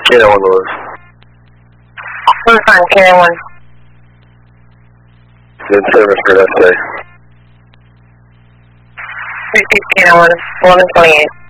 Cannon 1 Lewis. We're fine, Cannon 1. In service for that day. Repeat, Cannon 1, 1128.